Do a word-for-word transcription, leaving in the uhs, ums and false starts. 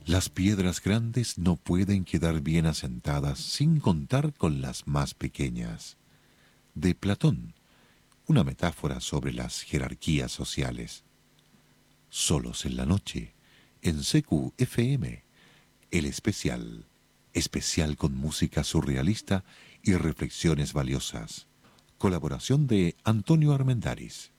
Las piedras grandes no pueden quedar bien asentadas sin contar con las más pequeñas. De Platón, una metáfora sobre las jerarquías sociales. Solos en la noche, en C Q F M, el especial, especial con música surrealista y reflexiones valiosas. Colaboración de Antonio Armendáriz.